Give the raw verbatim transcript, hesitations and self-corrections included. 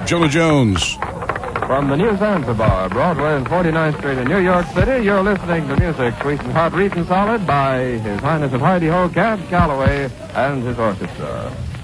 Jonah Jones. From the New Zanzibar, Broadway and forty-ninth Street in New York City, you're listening to music sweet and hot, Reef and Solid by His Highness of Heidi Ho, Cab Calloway, and his orchestra.